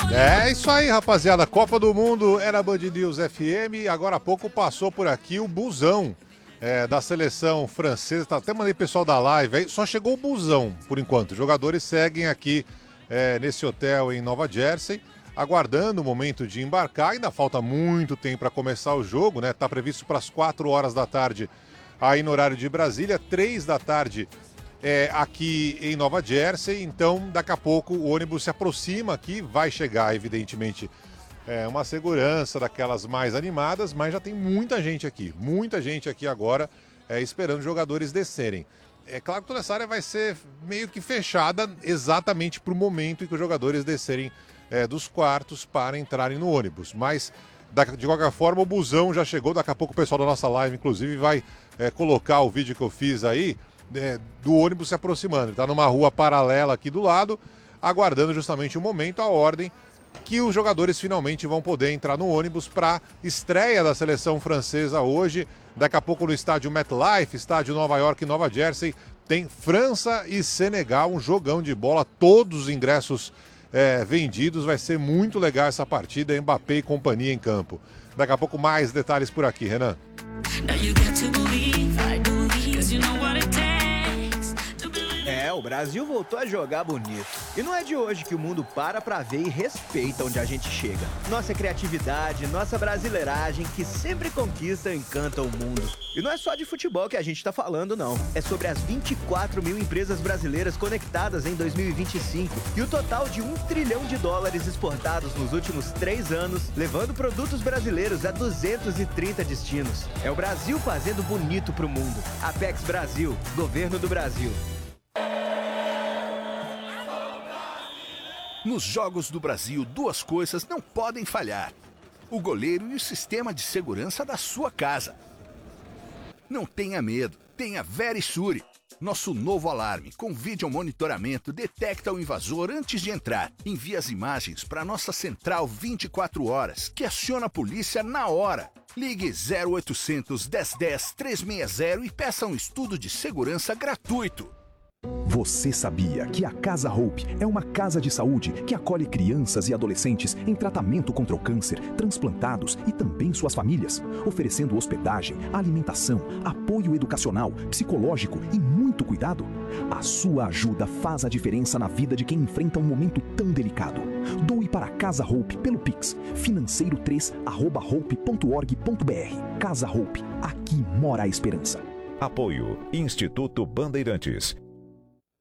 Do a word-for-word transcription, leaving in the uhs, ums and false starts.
É isso aí, rapaziada. Copa do Mundo era Band News F M. Agora há pouco passou por aqui o busão é, da seleção francesa. Tá, até mandei pessoal da live aí. Só chegou o busão, por enquanto. Os jogadores seguem aqui é, nesse hotel em Nova Jersey, aguardando o momento de embarcar. Ainda falta muito tempo para começar o jogo, né? Tá previsto para as quatro horas da tarde aí no horário de Brasília, três da tarde É, aqui em Nova Jersey. Então daqui a pouco o ônibus se aproxima aqui, vai chegar evidentemente é, uma segurança daquelas mais animadas, mas já tem muita gente aqui, muita gente aqui agora é, esperando os jogadores descerem. É claro que toda essa área vai ser meio que fechada exatamente para o momento em que os jogadores descerem é, dos quartos para entrarem no ônibus, mas de qualquer forma o busão já chegou. Daqui a pouco o pessoal da nossa live inclusive vai é, colocar o vídeo que eu fiz aí É, do ônibus se aproximando. Está numa rua paralela aqui do lado, aguardando justamente o momento, a ordem que os jogadores finalmente vão poder entrar no ônibus para estreia da seleção francesa hoje. Daqui a pouco no estádio MetLife, estádio Nova York e Nova Jersey, tem França e Senegal, um jogão de bola, todos os ingressos é, vendidos. Vai ser muito legal essa partida, Mbappé e companhia em campo. Daqui a pouco mais detalhes por aqui, Renan. É, o Brasil voltou a jogar bonito. E não é de hoje que o mundo para pra ver e respeita onde a gente chega. Nossa criatividade, nossa brasileiragem, que sempre conquista e encanta o mundo. E não é só de futebol que a gente tá falando, não. É sobre as vinte e quatro mil empresas brasileiras conectadas em dois mil e vinte e cinco e o total de um trilhão de dólares exportados nos últimos três anos, levando produtos brasileiros a duzentos e trinta destinos. É o Brasil fazendo bonito pro mundo. Apex Brasil, Governo do Brasil. Nos Jogos do Brasil, duas coisas não podem falhar: o goleiro e o sistema de segurança da sua casa. Não tenha medo, tenha Verisure. Nosso novo alarme com vídeo monitoramento detecta o invasor antes de entrar. Envia as imagens para nossa central vinte e quatro horas, que aciona a polícia na hora. Ligue zero oitocentos, dez dez, trezentos e sessenta e peça um estudo de segurança gratuito. Você sabia que a Casa Hope é uma casa de saúde que acolhe crianças e adolescentes em tratamento contra o câncer, transplantados e também suas famílias, oferecendo hospedagem, alimentação, apoio educacional, psicológico e muito cuidado? A sua ajuda faz a diferença na vida de quem enfrenta um momento tão delicado. Doe para a Casa Hope pelo Pix, financeiro três arroba hope ponto org ponto br. Casa Hope, aqui mora a esperança. Apoio Instituto Bandeirantes.